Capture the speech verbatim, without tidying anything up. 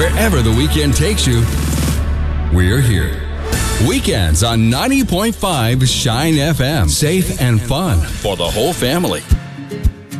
Wherever the weekend takes you, we're here. Weekends on ninety point five Shine F M. Safe and fun for the whole family.